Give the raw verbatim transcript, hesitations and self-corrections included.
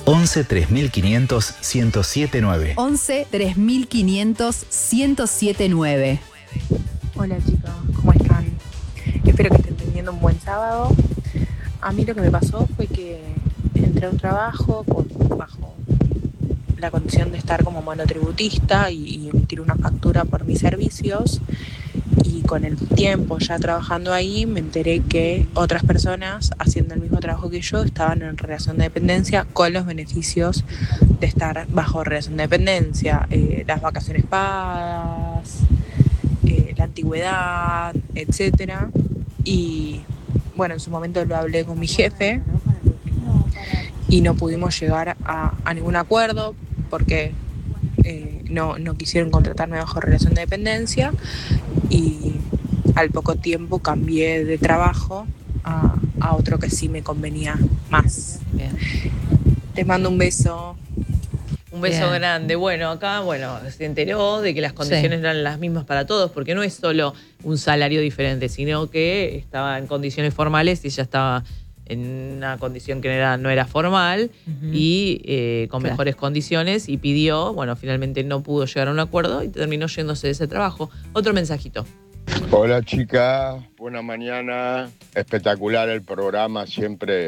once tres mil quinientos, ciento siete nueve. once tres mil quinientos, ciento siete nueve. Hola chicos, ¿cómo están? Espero que estén teniendo un buen sábado. A mí lo que me pasó fue que entré a un trabajo con, bajo la condición de estar como monotributista y, y emitir una factura por mis servicios, y con el tiempo ya trabajando ahí me enteré que otras personas haciendo el mismo trabajo que yo estaban en relación de dependencia con los beneficios de estar bajo relación de dependencia, eh, las vacaciones pagadas, eh, la antigüedad, etcétera. Y bueno, en su momento lo hablé con mi jefe y no pudimos llegar a, a ningún acuerdo porque eh, no, no quisieron contratarme bajo relación de dependencia, y al poco tiempo cambié de trabajo a, a otro que sí me convenía más. Bien. Te mando un beso. Un beso Bien. grande. Bueno, acá, bueno, se enteró de que las condiciones Sí. eran las mismas para todos, porque no es solo un salario diferente, sino que estaba en condiciones formales y ella estaba en una condición que no era, no era formal, Ujú. y eh, con Claro. mejores condiciones, y pidió, bueno, finalmente no pudo llegar a un acuerdo y terminó yéndose de ese trabajo. Otro mensajito. Hola chicas, buena mañana, espectacular el programa, siempre